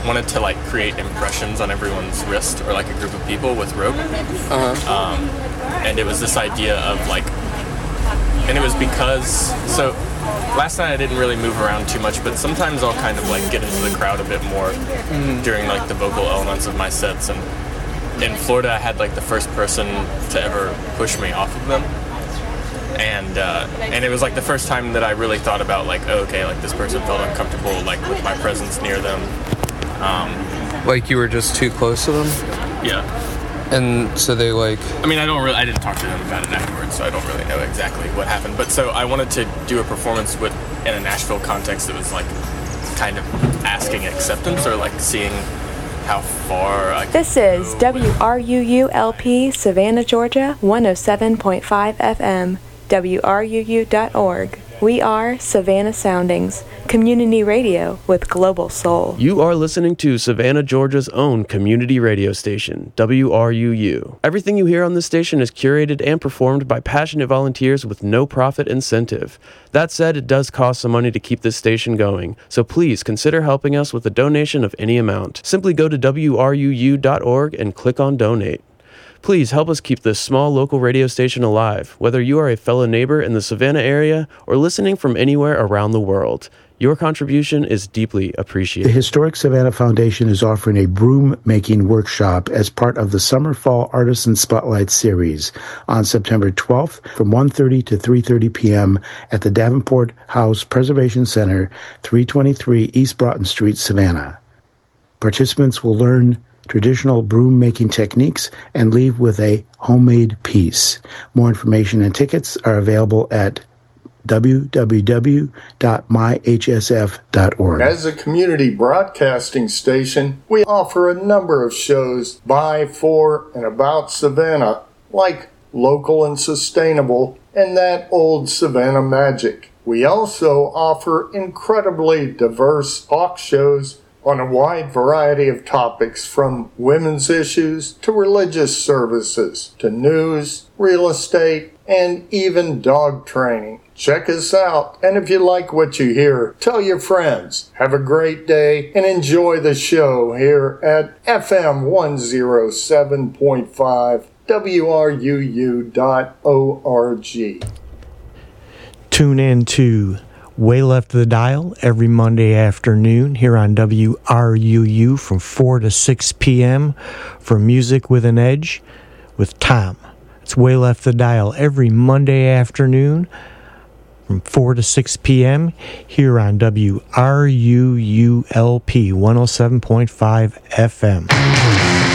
wanted to like create impressions on everyone's wrist or like a group of people with rope. And it was this idea of like, and it was because, so last night I didn't really move around too much, but sometimes I'll kind of like get into the crowd a bit more during like the vocal elements of my sets. And in Florida I had like the first person to ever push me off of them. And it was like the first time that I really thought about like, oh, okay, like this person felt uncomfortable like with my presence near them. Like you were just too close to them? Yeah. And so they like... I mean, I didn't talk to them about it afterwards, so I don't really know exactly what happened. But so I wanted to do a performance in a Nashville context that was like kind of asking acceptance or like seeing how far I could This is WRUULP, Savannah, Georgia, 107.5 FM, WRUU.org. We are Savannah Soundings, community radio with global soul. You are listening to Savannah, Georgia's own community radio station, WRUU. Everything you hear on this station is curated and performed by passionate volunteers with no profit incentive. That said, it does cost some money to keep this station going, so please consider helping us with a donation of any amount. Simply go to WRUU.org and click on Donate. Please help us keep this small local radio station alive, whether you are a fellow neighbor in the Savannah area or listening from anywhere around the world. Your contribution is deeply appreciated. The Historic Savannah Foundation is offering a broom-making workshop as part of the Summer-Fall Artisan Spotlight Series on September 12th from 1:30 to 3:30 p.m. at the Davenport House Preservation Center, 323 East Broughton Street, Savannah. Participants will learn traditional broom-making techniques and leave with a homemade piece. More information and tickets are available at www.myhsf.org. As a community broadcasting station, we offer a number of shows by, for, and about Savannah, like Local and Sustainable and That Old Savannah Magic. We also offer incredibly diverse talk shows on a wide variety of topics, from women's issues to religious services to news, real estate, and even dog training. Check us out, and if you like what you hear, tell your friends. Have a great day and enjoy the show here at FM 107.5 WRUU.org. Tune in to Way Left the Dial every Monday afternoon here on WRUU from 4 to 6 p.m. for Music with an Edge with Tom. It's Way Left the Dial every Monday afternoon from 4 to 6 p.m. here on WRUULP 107.5 FM.